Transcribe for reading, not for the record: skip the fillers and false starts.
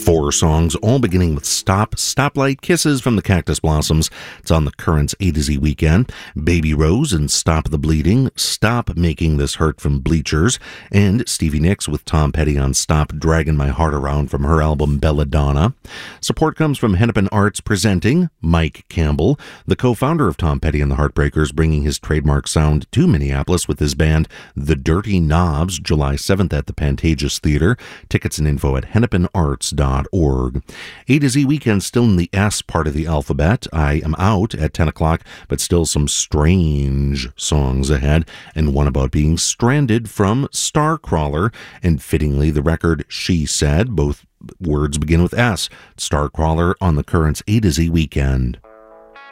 Four songs, all beginning with Stop, Stoplight, Kisses from the Cactus Blossoms. It's on the Currents A to Z weekend. Baby Rose and Stop the Bleeding, Stop Making This Hurt from Bleachers, and Stevie Nicks with Tom Petty on Stop Dragging My Heart Around from her album Belladonna. Support comes from Hennepin Arts presenting Mike Campbell, the co-founder of Tom Petty and the Heartbreakers, bringing his trademark sound to Minneapolis with his band The Dirty Knobs, July 7th at the Pantages Theater. Tickets and info at hennepinarts.org. A to Z weekend still in the S part of the alphabet. I am out at 10 o'clock, but still some strange songs ahead, and one about being stranded from Starcrawler, and fittingly the record She Said, both words begin with S. Starcrawler on the Currents A to Z weekend.